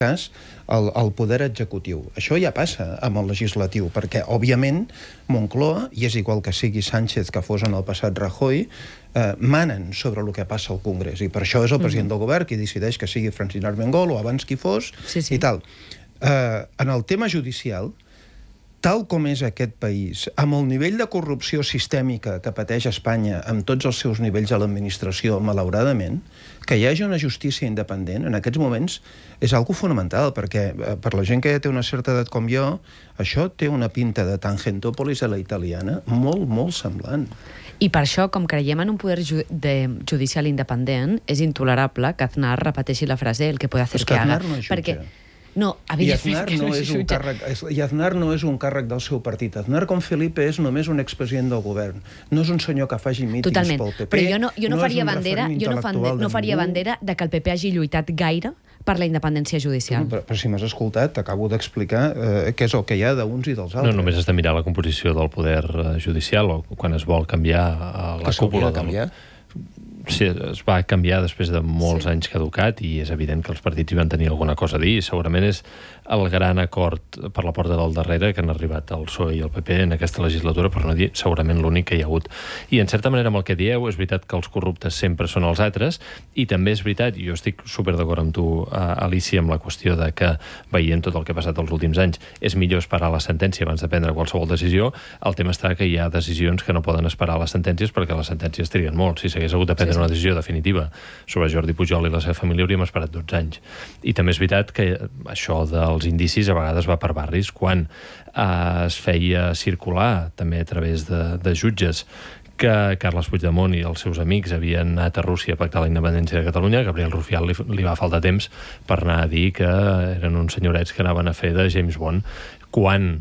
cas, el poder executiu. Això ja passa amb el legislatiu, perquè, òbviament, Moncloa, i és igual que sigui Sánchez que fos en el passat Rajoy, manen sobre el que passa al Congrés, i per això és el president del govern qui decideix que sigui Francesc Armengol o abans qui fos, i tal. En el tema judicial, tal com és aquest país, amb el nivell de corrupció sistèmica que pateix Espanya amb tots els seus nivells de l'administració, malauradament, que hi hagi una justícia independent en aquests moments és algo fonamental, perquè per la gent que ja té una certa edat com jo, això té una pinta de Tangentòpolis a la italiana molt, molt semblant. I per això, com creiem en un poder judicial independent, és intolerable que Aznar repeteixi la frase el que puede hacer que haga. Perquè no, I Aznar no és un càrrec del seu partit. Aznar, com Felipe, és només un expresident del govern. No és un senyor que faci mítings pel PP. Però jo no faria bandera de que el PP hagi lluitat gaire per la independència judicial. Però si m'has escoltat, t'acabo d'explicar què és el que hi ha d'uns i dels altres. No, només has de mirar la composició del poder judicial o quan es vol canviar la cúpula del... Sí, es va canviar després de molts anys caducat i és evident que els partits hi van tenir alguna cosa a dir i segurament és el gran acord per la porta del darrere que han arribat el PSOE i el PP en aquesta legislatura, per no dir segurament l'únic que hi ha hagut. I en certa manera amb el que dieu és veritat que els corruptes sempre són els altres i també és veritat, i jo estic super d'acord amb tu, Alicia, amb la qüestió de que veient tot el que ha passat els últims anys és millor esperar la sentència abans de prendre qualsevol decisió. El tema està que hi ha decisions que no poden esperar les sentències perquè les sentències triguen molt. Si s'hagués hagut de prendre una decisió definitiva sobre Jordi Pujol i la seva família hauríem esperat 12 anys. I també és veritat que això dels indicis a vegades va per barris. Quan es feia circular també a través de jutges que Carles Puigdemont i els seus amics havien anat a Rússia a pactar la independència de Catalunya, Gabriel Rufián li va faltar temps per anar a dir que eren uns senyorets que anaven a fer de James Bond. Quan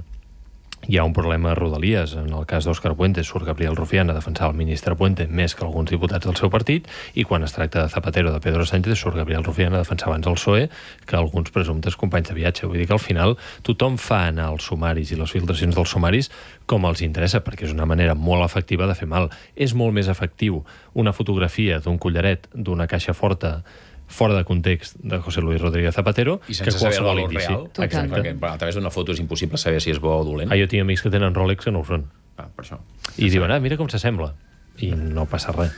hi ha un problema a Rodalies, en el cas d'Òscar Puente surt Gabriel Rufián a defensar el ministre Puente més que alguns diputats del seu partit, i quan es tracta de Zapatero o de Pedro Sánchez surt Gabriel Rufián a defensar abans el PSOE que alguns presumptes companys de viatge. Vull dir que al final tothom fa anar els sumaris i les filtracions dels sumaris com els interessa, perquè és una manera molt efectiva de fer mal. És molt més efectiu una fotografia d'un collaret d'una caixa forta fora de context de José Luis Rodríguez Zapatero i sense saber el valor real. Exacte. Perquè a través d'una foto és impossible saber si és bo o dolent. Jo tinc amics que tenen Rolex que no ho són. Per això. I diuen, mira com s'assembla. I no passa res.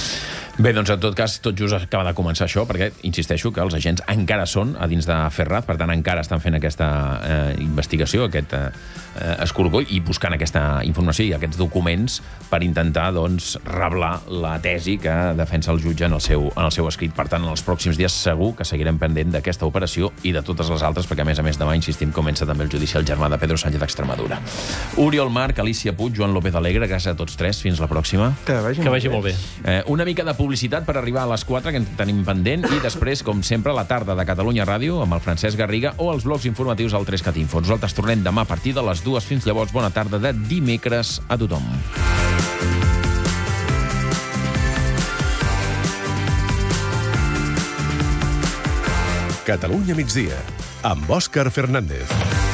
Bé, doncs en tot cas, tot just acaba de començar això, perquè insisteixo que els agents encara són a dins de Ferraz, per tant encara estan fent aquesta investigació, aquest escorcoll, i buscant aquesta informació i aquests documents per intentar, doncs, reblar la tesi que defensa el jutge en el seu escrit. Per tant, en els pròxims dies segur que seguirem pendent d'aquesta operació i de totes les altres, perquè a més demà, insistim, comença també el judici al germà de Pedro Sánchez d'Extremadura. Oriol Marc, Alicia Puig, Joan López Alegre, gràcies a tots tres. Fins la pròxima. Que vagi molt bé. Una mica de publicitat per arribar a les 4, que en tenim pendent, i després, com sempre, la tarda de Catalunya Ràdio amb el Francesc Garriga o els blocs informatius al 3CAT-Info. Nosaltres tornem demà a partir de les 2. Fins llavors, bona tarda de dimecres a tothom. Catalunya migdia, amb Òscar Fernández.